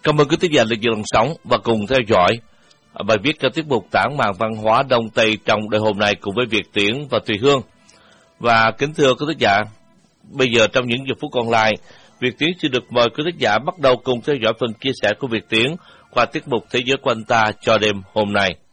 Cảm ơn quý thính giả đã giữ sóng và cùng theo dõi bài viết cho tiết mục Tản màn văn hóa Đông Tây trong đời hôm nay cùng với Việt Tiến và Thùy Hương. Và kính thưa quý thính giả, bây giờ trong những giờ phút còn lại, Việt Tiến xin được mời quý thính giả bắt đầu cùng theo dõi phần chia sẻ của Việt Tiến qua tiết mục Thế giới quanh ta cho đêm hôm nay.